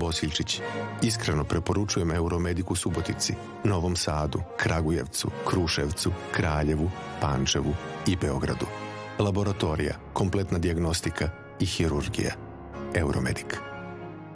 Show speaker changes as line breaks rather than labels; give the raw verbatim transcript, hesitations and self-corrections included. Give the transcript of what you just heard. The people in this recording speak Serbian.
Bosiljčić. Iskreno preporučujem Euromedik u Subotici, Novom Sadu, Kragujevcu, Kruševcu, Kraljevu, Pančevu i Beogradu. Laboratorija, kompletna dijagnostika i hirurgija. Euromedik.